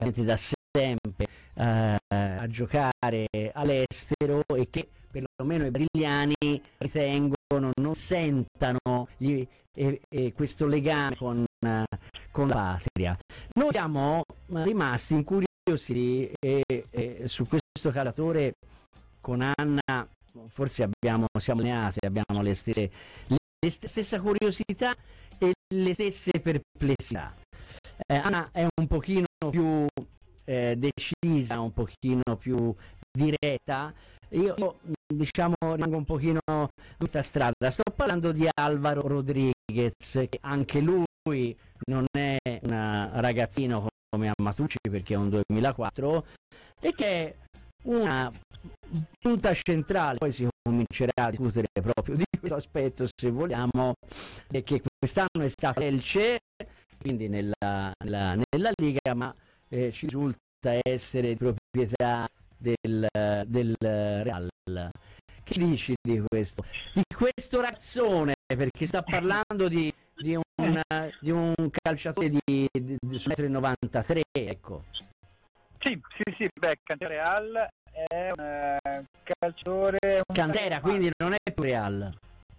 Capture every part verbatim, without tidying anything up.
da sempre eh, a giocare all'estero e che perlomeno i brasiliani ritengono non sentano gli, e, e questo legame con, uh, con la patria. Noi siamo rimasti incuriositi e, e su questo calciatore con Anna forse abbiamo, siamo allineati, abbiamo le stesse, le stessa curiosità e le stesse perplessità. Eh, Anna è un pochino più eh, decisa, un pochino più diretta. Io, io diciamo rimango un pochino in questa strada. Sto parlando di Alvaro Rodriguez, che anche lui non è un ragazzino come Amatucci perché è un duemilaquattro e che è una punta centrale. Poi si comincerà a discutere proprio di questo aspetto, se vogliamo, e che quest'anno è stato Elche, quindi nella, nella, nella Liga, ma eh, ci risulta essere di proprietà del, del Real. Che dici di questo? Di questo razzone, perché sta parlando di, di, un, di un calciatore di, di, di uno virgola novantatré, ecco. Sì, sì, sì, beh, Cantera Real è un uh, calciatore... Un Cantera, quindi non è più Real.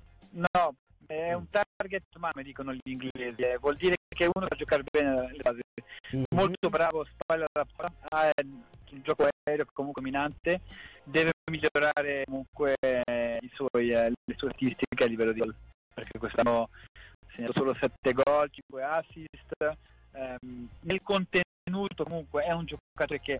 No, è un target man, come dicono gli inglesi, eh, vuol dire che uno sa giocare bene le basi. Mm-hmm. Molto bravo, spalla la palla, ha il gioco aereo comunque dominante, deve migliorare comunque eh, i suoi, eh, le sue statistiche a livello di gol, perché quest'anno ha segnato solo sette gol, cinque assist, ehm, nel contenuto comunque è un giocatore che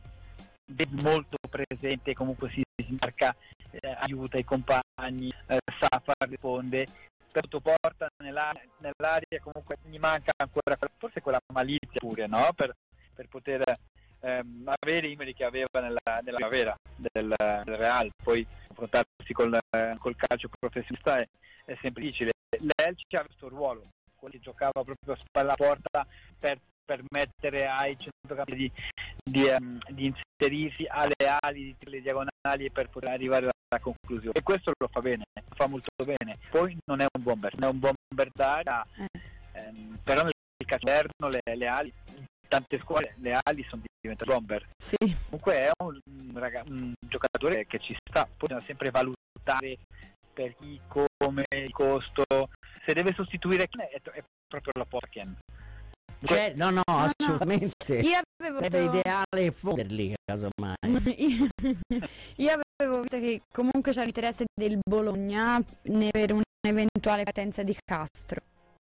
è molto presente, comunque si marca, eh, aiuta i compagni, eh, sa far risponde, per sottoporta nell'aria, nell'aria comunque gli manca ancora forse quella malizia pure, no? Per, per poter ehm, avere i numeri che aveva nella, nella vera del, del Real. Poi confrontarsi col, col calcio professionista è, è sempre difficile. L'Elche ha questo ruolo, quello che giocava proprio a spalla porta per permettere ai centrocampisti di, di, um, di inserirsi alle ali, di le diagonali, per poter arrivare alla conclusione, e questo lo fa bene, lo fa molto bene. Poi non è un bomber, non è un bomber d'aria, ehm, però nel calcio moderno le, le ali, in tante scuole le ali sono diventate bomber. Sì. Comunque è un, raga, un giocatore che ci sta, poi bisogna sempre valutare per chi, come, il costo, se deve sostituire Ken è, è proprio la porta Ken. Cioè, no, no, no, assolutamente. No. Io avevo Sarebbe visto... ideale fonderli, casomai. io, io avevo visto che comunque c'è l'interesse del Bologna per un'eventuale partenza di Castro.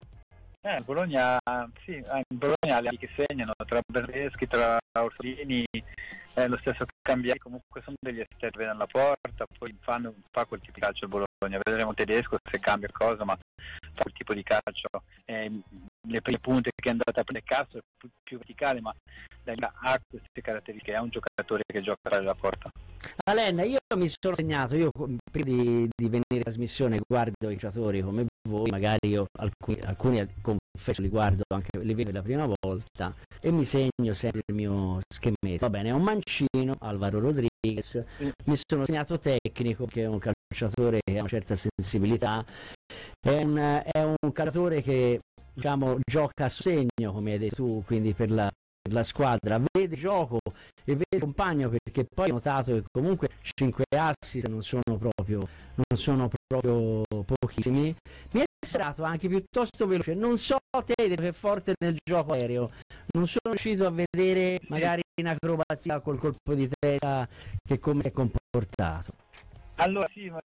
Eh, Bologna, sì, in Bologna le che segnano tra Berteschi, tra Orsolini, eh, lo stesso Cambiari, comunque sono degli esterni che vedono la porta, poi fanno, fa quel tipo di calcio il Bologna, vedremo tedesco se cambia cosa, ma fa quel tipo di calcio. Eh, le prime punte che è andata a prendere Castro è più, più verticale, ma ha queste caratteristiche, è un giocatore che gioca alla porta. Alen, io mi sono segnato, io prima di, di venire in trasmissione guardo i giocatori come voi, magari io alcuni, alcuni confesso li guardo anche, li vedo la prima volta e mi segno sempre il mio schemmetto. Va bene, è un mancino, Alvaro Rodriguez, mm. mi sono segnato tecnico, che è un calciatore che ha una certa sensibilità, è un, è un calciatore che, diciamo, gioca a sostegno, come hai detto tu, quindi per la la squadra, vede gioco e vede il compagno, perché poi ho notato che comunque cinque assist non sono proprio non sono proprio pochissimi. Mi è sembrato anche piuttosto veloce, non so te che è forte nel gioco aereo, non sono riuscito a vedere magari in acrobazia col colpo di testa che come si è comportato. Allora sì, ma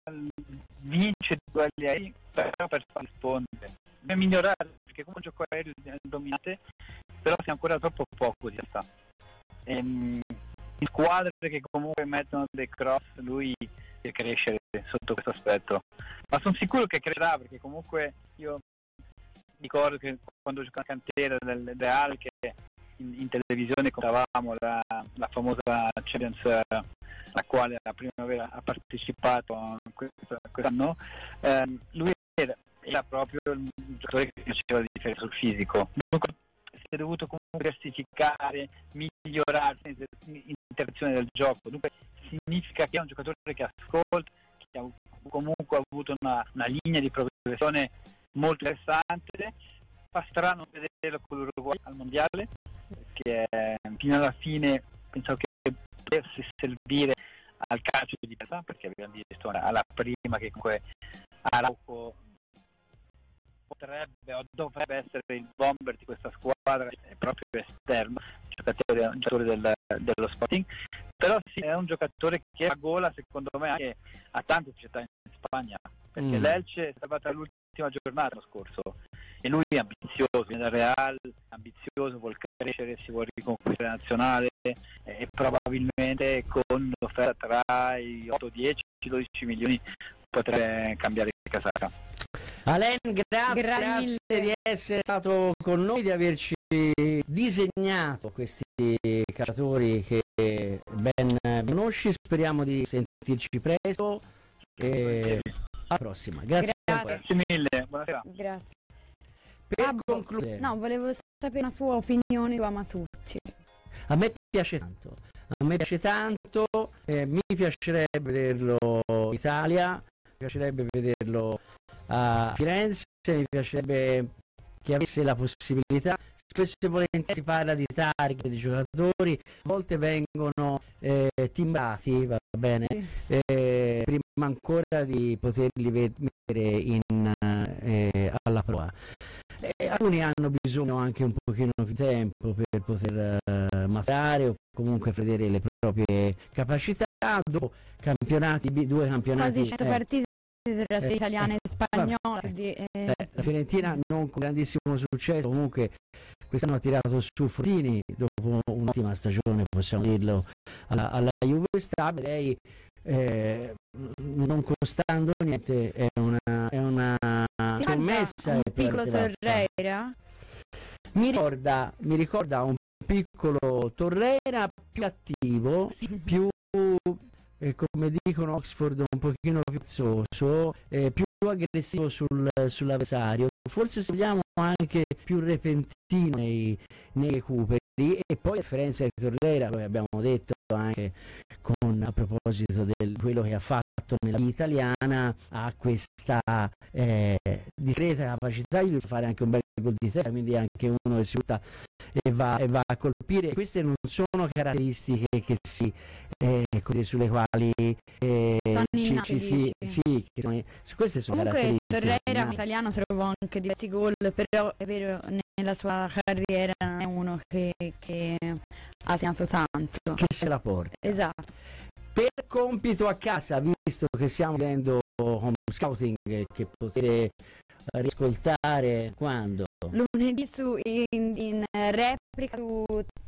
vince due aerei, però per far rispondere deve migliorare, perché come gioco aereo dominante, però si è ancora troppo poco di sta. Ehm, squadre che comunque mettono dei cross, lui deve crescere sotto questo aspetto, ma sono sicuro che crescerà, perché comunque io ricordo che quando giocavo a Cantera del Real, che in, in televisione contavamo la, la famosa Champions, alla quale la primavera ha partecipato quest'anno, ehm, lui era, era proprio il giocatore che faceva la differenza sul fisico. Dunque, si è dovuto comunque diversificare, migliorare l'interazione del gioco. Dunque significa che è un giocatore che ascolta, che ha comunque avuto una, una linea di progressione molto interessante, fa strano vederlo con l'Uruguay al mondiale, perché fino alla fine pensavo che potesse servire al calcio di piazza, perché abbiamo visto alla prima che comunque Araujo potrebbe o dovrebbe essere il bomber di questa squadra, è proprio esterno, giocatore, un giocatore del, dello Sporting, però sì, è un giocatore che ha gola secondo me anche a tante società in Spagna, perché mm. l'Elche è salvata l'ultima giornata l'anno scorso e lui è ambizioso, viene dal Real, ambizioso, vuole crescere, si vuole riconquistare la nazionale e probabilmente con un'offerta tra i otto, dieci, dodici milioni potrebbe cambiare casacca. Alain, grazie, grazie di essere stato con noi, di averci disegnato questi calciatori che ben conosci. Speriamo di sentirci presto e alla prossima. Grazie, grazie. Grazie mille, buonasera. Grazie. Per ah, concludere, no, volevo sapere una tua opinione su Amatucci. A me piace tanto, a me piace tanto, eh, mi piacerebbe vederlo in Italia, mi piacerebbe vederlo a Firenze, mi piacerebbe che avesse la possibilità. Spesso e volentieri si parla di target di giocatori, a volte vengono eh, timbrati, va bene, eh, prima ancora di poterli vedere in, eh, alla prova. Eh, alcuni hanno bisogno anche un pochino più di tempo per poter eh, maturare o comunque vedere le proprie capacità. Dopo campionati, due campionati, quasi cento eh, partite tra eh, italiana e spagnola. Eh, eh, la Fiorentina non con grandissimo successo, comunque quest'anno ha tirato su fruttini dopo un'ottima stagione, possiamo dirlo, alla, alla Juve stabile. Lei eh, non costando niente è una, è una scommessa. Un piccolo Torreira? Mi ricorda, mi ricorda un piccolo Torreira più attivo, sì. più eh, come dicono Oxford, un pochino più pizzoso, eh, più aggressivo sul, sull'avversario, forse se vogliamo anche più repentino nei, nei recuperi. E poi a differenza di Torreira, come abbiamo detto anche con, a proposito di quello che ha fatto nella vita italiana, ha questa eh, discreta capacità di fare anche un bel gol di testa, quindi anche uno che si butta e va, e va a colpire. Queste non sono caratteristiche che si eh, sulle quali eh, ci, ci si, sì, che sono, su queste sono comunque caratteristiche. Torreira in italiano trovò anche diversi gol, però è vero, nella sua carriera non è uno che, che ha segnato tanto, che se la porta. Esatto. Per compito a casa, visto che stiamo vedendo home scouting, che potete riscoltare quando? Lunedì su, in, in replica su